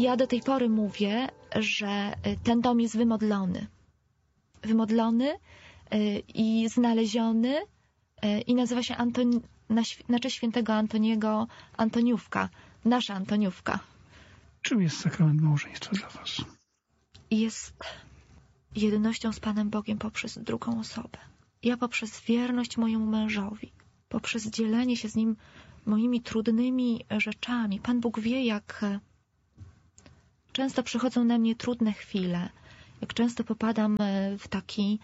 ja do tej pory mówię, że ten dom jest wymodlony. Wymodlony i znaleziony i nazywa się znaczy świętego Antoniego Antoniówka. Nasza Antoniówka. Czym jest sakrament małżeństwa dla was? Jest jednością z Panem Bogiem poprzez drugą osobę. Ja poprzez wierność mojemu mężowi, poprzez dzielenie się z nim moimi trudnymi rzeczami. Pan Bóg wie, jak często przychodzą na mnie trudne chwile, jak często popadam w taki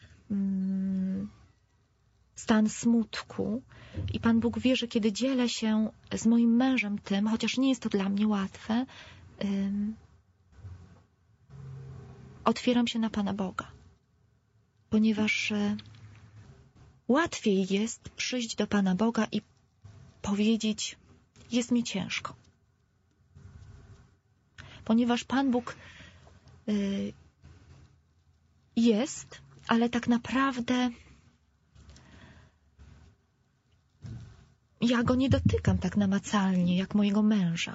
stan smutku. I Pan Bóg wie, że kiedy dzielę się z moim mężem tym, chociaż nie jest to dla mnie łatwe, otwieram się na Pana Boga. Ponieważ łatwiej jest przyjść do Pana Boga i powiedzieć, jest mi ciężko. Ponieważ Pan Bóg jest, ale tak naprawdę ja Go nie dotykam tak namacalnie, jak mojego męża.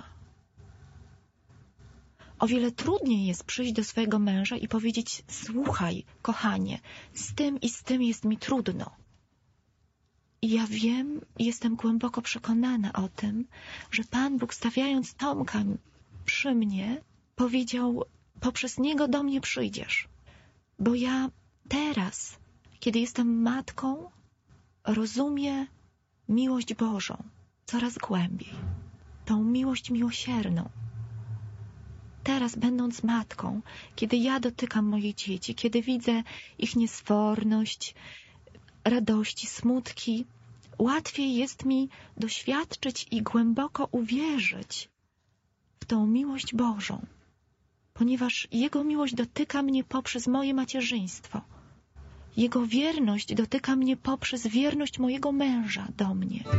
O wiele trudniej jest przyjść do swojego męża i powiedzieć, słuchaj, kochanie, z tym jest mi trudno. I ja wiem, jestem głęboko przekonana o tym, że Pan Bóg, stawiając Tomka przy mnie, powiedział, poprzez niego do mnie przyjdziesz. Bo ja teraz, kiedy jestem matką, rozumiem miłość Bożą coraz głębiej. Tą miłość miłosierną. Teraz, będąc matką, kiedy ja dotykam moich dzieci, kiedy widzę ich niesforność, radości, smutki, łatwiej jest mi doświadczyć i głęboko uwierzyć w tą miłość Bożą, ponieważ Jego miłość dotyka mnie poprzez moje macierzyństwo. Jego wierność dotyka mnie poprzez wierność mojego męża do mnie.